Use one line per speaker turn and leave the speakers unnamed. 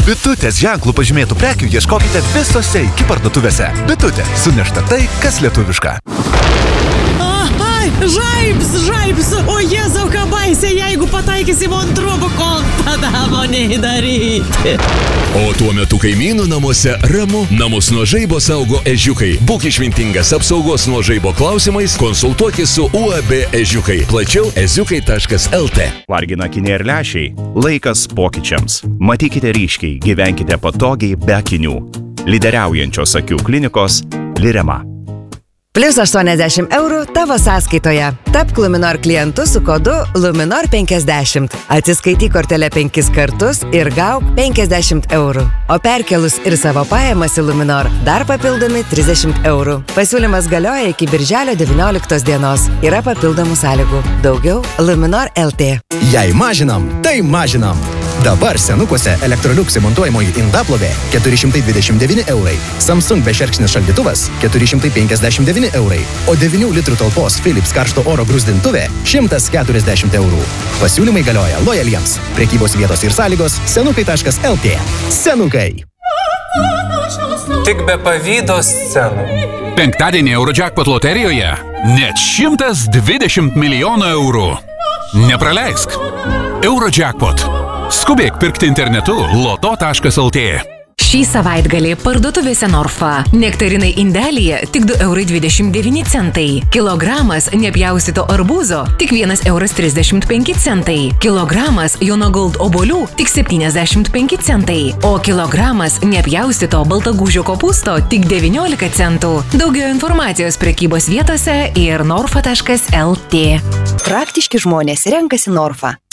Bitutės ženklų pažymėtų prekių ieškokite visose iki parduotuvėse. Bitutė – sunešta tai, kas lietuviška.
Žaibs, o Jėzau, ką baisė, jeigu pataikysim ant trubuko, tada mane daryti.
O tuo metu kaimynų namuose ramu. Namus nuo žaibo saugo ežiukai. Būk išmintingas apsaugos nuo žaibo klausimais, konsultuokis su UAB Ežiukai. Plačiau eziukai.lt.
Vargina akiniai ir lęšiai. Laikas pokyčiams. Matykite ryškiai, gyvenkite patogiai be akinių. Lyderiaujančios akių klinikos Lirema.
Plius 80 eurų tavo sąskaitoje. Tapk Luminor klientu su kodu Luminor 50. Atsiskaityk kortelę 5 kartus ir gauk 50 eurų. O perkelus ir savo pajamas į Luminor dar papildomi 30 eurų. Pasiūlymas galioja iki birželio 19 dienos. Yra papildomų sąlygų. Daugiau Luminor LT.
Jei mažinam, tai mažinam. Dabar senukuose Electrolux įmontuojamoji indaplovė 429 eurai, Samsung bešerkšnis šaldytuvas 459 eurai, o 9 litrų talpos Philips karšto oro grūzdintuvė 140 eurų. Pasiūlymai galioja lojaliems. Prekybos vietos ir sąlygos senukai.lt. Senukai.
Tik be pavydo scenų.
Penktadienį Eurojackpot loterijoje net 120 milijonų eurų. Nepraleisk. Eurojackpot. Skubėk pirkti internetu loto.lt.
Šį savaitgalį parduotuvėse Norfa. Nektarinai indelyje tik 2,29 €. Kilogramas nepjaustyto arbūzo tik 1,35 €. Kilogramas Jono Gold obuolių tik 75 centai. O kilogramas nepjaustyto baltagūžio kopūsto tik 19 centų. Daugiau informacijos prekybos vietose ir norfa.lt.
Praktiški žmonės renkasi Norfa.